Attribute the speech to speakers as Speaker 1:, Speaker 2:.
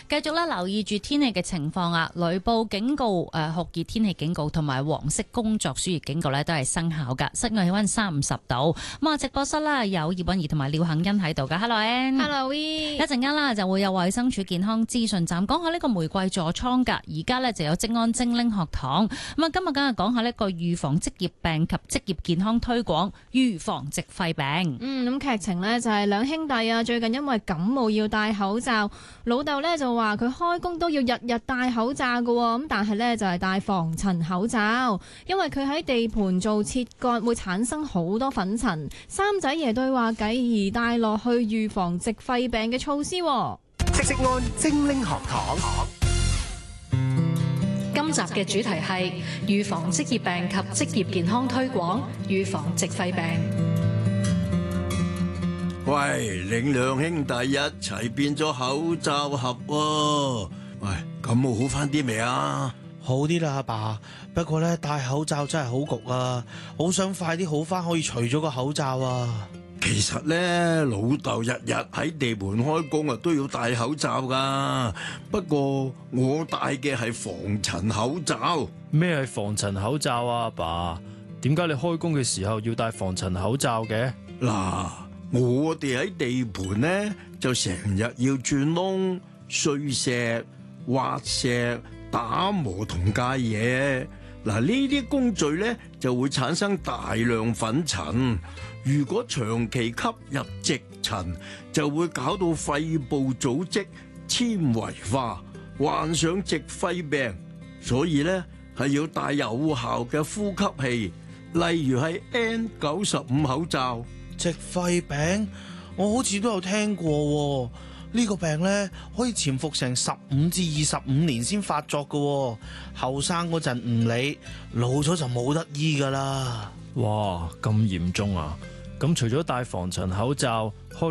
Speaker 1: 繼續咧留意住天氣嘅情況啊，雷暴警告、酷熱天氣警告同埋黃色工作暑熱警告咧都係生效噶。室外氣溫30度。咁啊，直播室啦有葉韻儀同埋廖肯欣喺度噶。Hello Ann。Hello We。一陣間啦就會有衛生署健康資訊站講下呢個玫瑰痤瘡噶。而家咧就有職安精靈學堂。咁啊，今日梗係講下呢個預防職業病及職業健康推廣，預防矽肺病。
Speaker 2: 咁劇情呢就係兩兄弟啊，最近因為感冒要戴口罩，老豆呢就話佢開工都要日日戴口罩噶，咁但係呢就係戴防塵口罩，因為佢喺地盤做切割會產生好多粉塵。三仔爺對話繼而帶落去預防矽肺病嘅措施。
Speaker 3: 職安精靈學堂。
Speaker 4: 今集嘅主題係預防職業病及職業健康推廣，預防矽肺病。
Speaker 5: 喂，領兩兄弟一齊變咗口罩盒喎。喂，感冒好翻啲未啊？
Speaker 6: 好啲啦，阿爸。不過咧，戴口罩真係好焗啊，好想快啲好翻，可以除咗個口罩啊。
Speaker 5: 其實咧，老豆日日喺地盤開工啊，都要戴口罩噶。不過我戴嘅係防塵口罩。
Speaker 7: 咩係防塵口罩啊，阿爸？點解你開工嘅時候要戴防塵口罩嘅？
Speaker 5: 嗱，我哋喺地盤咧就成日要鑽窿、碎石、挖石、打磨同戒嘢。嗱，呢啲工序咧就會產生大量粉塵。如果長期吸入積塵，就會搞到肺部組織纖維化，患上矽肺病。所以咧係要戴有效嘅呼吸器，例如係 N95 口罩。
Speaker 6: 矽肺病我好似都有聽過喎。呢個病咧可以潛伏成15至25年先發作㗎。後生嗰陣唔理，老咗就冇得醫噶啦。
Speaker 7: 哇，咁嚴重啊！咁除咗戴防塵口罩，